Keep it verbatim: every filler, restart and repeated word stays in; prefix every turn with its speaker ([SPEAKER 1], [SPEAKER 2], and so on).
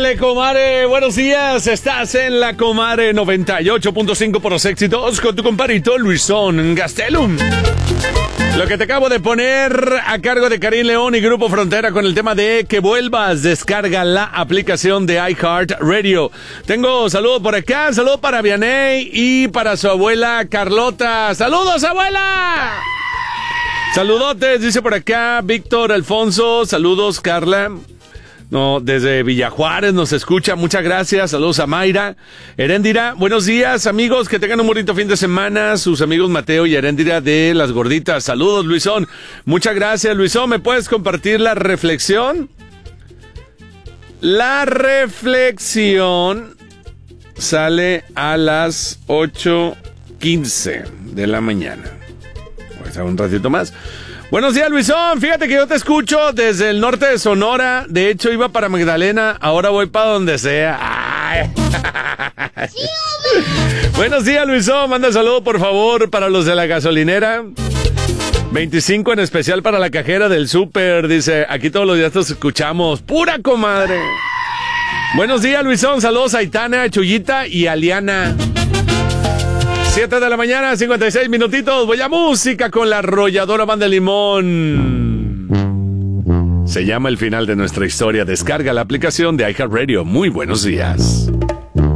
[SPEAKER 1] Épale, comare, buenos días. Estás en la Comare noventa y ocho punto cinco por los éxitos con tu comparito Luisón Gastelum. Lo que te acabo de poner a cargo de Karim León y Grupo Frontera con el tema de Que Vuelvas. Descarga la aplicación de iHeartRadio. Tengo saludos por acá, saludos para Vianey y para su abuela Carlota. ¡Saludos, abuela! Saludotes, dice por acá Víctor Alfonso. Saludos, Carla. No, desde Villajuárez nos escucha, muchas gracias, saludos a Mayra. Heréndira, buenos días amigos, que tengan un bonito fin de semana, sus amigos Mateo y Heréndira de Las Gorditas, saludos Luisón, muchas gracias Luisón, ¿me puedes compartir la reflexión? La reflexión sale a las ocho quince de la mañana, pues a un ratito más. Buenos días, Luisón. Fíjate que yo te escucho desde el norte de Sonora. De hecho, iba para Magdalena. Ahora voy para donde sea. Ay. Sí, hombre. Buenos días, Luisón. Manda saludo, por favor, para los de la gasolinera. veinticinco en especial para la cajera del súper. Dice, aquí todos los días te escuchamos. ¡Pura comadre! Buenos días, Luisón. Saludos a Aitana, a Chuyita y a Liana. siete de la mañana, cincuenta y seis minutitos. Voy a música con la Arrolladora Banda Limón. Se llama El Final de Nuestra Historia. Descarga la aplicación de iHeartRadio. Muy buenos días.